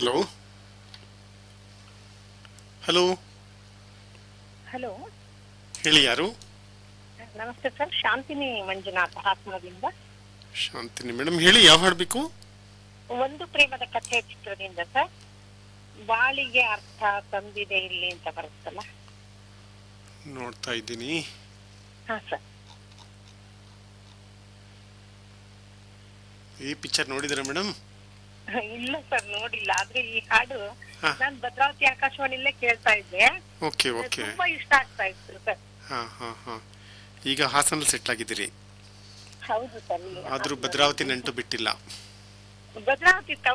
Hello hello hello, ಹೇಳಿ ಯಾರು? ನಮಸ್ತೆ ಸರ್. ಶಾಂತಿನಿ ಮಂಜುನಾಥ್ ಹಾಸನದಿಂದ. ಶಾಂತಿನಿ ಮೇಡಮ್, ಹೇಳಿ ಯಾವ ಹಾಡು ಬೇಕು? ಒಂದು ಪ್ರೇಮದ ಕಥೆ ಚಿತ್ರದಿಂದ ಸರ್. ಬಾಳಿಗೆ ಅರ್ಥ ತಂದಿದೆ ಇಲ್ಲಿ ಅಂತ ಬರುತ್ತಲ್ಲ. ನೋಡ್ತಾ ಇದ್ದೀನಿ. ಹಾ ಸರ್. ಈ ಪಿಕ್ಚರ್ ನೋಡಿದಿರಾ ಮೇಡಮ್? ಇಲ್ಲ ಸರ್, ನೋಡಿಲ್ಲ. ಆದ್ರೆ ಈ ಹಾಡು ಹಾ. ನಾನು ಭದ್ರಾವತಿ ಆಕಾಶವಾಣಿಲೇ ಕೇಳ್ತಾ ಇದ್ದೆ. Okay okay. ತುಂಬಾ ಇಷ್ಟ ಆಗ್ತಾ ಇತ್ತು ಸರ್. ಹಾ ಹಾ ಹಾ. ಈಗ ಹಾಸನಲ್ಲಿ ಸೆಟ್ಲ್ ಆಗಿದ್ದೀರಿ, ಹೌದು ಸರ್. ಆದ್ರೂ ಭದ್ರಾವತಿ ನಂಟು ಬಿಟ್ಟಿಲ್ಲ. ಭದ್ರಾವತಿ